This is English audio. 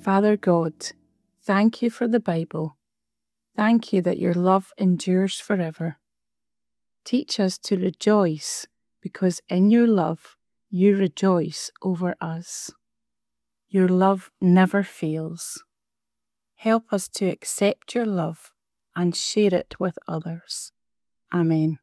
Father God, thank you for the Bible. Thank you that your love endures forever. Teach us to rejoice, because in your love you rejoice over us. Your love never fails. Help us to accept your love and share it with others. Amen.